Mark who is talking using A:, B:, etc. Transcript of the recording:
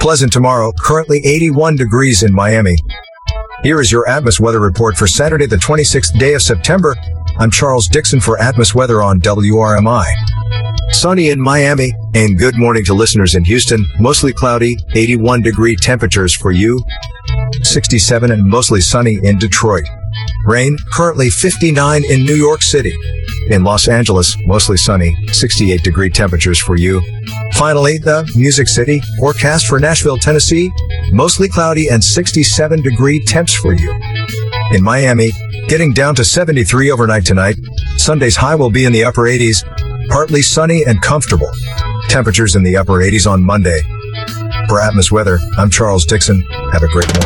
A: Pleasant tomorrow, currently 81 degrees in Miami. Here is your Atmos weather report for Saturday, the 26th day of September. I'm Charles Dixon for Atmos Weather on WRMI. Sunny in Miami, and good morning to listeners in Houston. Mostly cloudy, 81 degree temperatures for you. 67 and mostly sunny in Detroit. Rain, currently 59 in New York City. In Los Angeles, mostly sunny, 68 degree temperatures for you. Finally, the Music City, forecast for Nashville, Tennessee, mostly cloudy and 67 degree temps for you. In Miami, getting down to 73 overnight tonight. Sunday's high will be in the upper 80s, partly sunny and comfortable. Temperatures in the upper 80s on Monday. For Atmos Weather, I'm Charles Dixon. Have a great morning.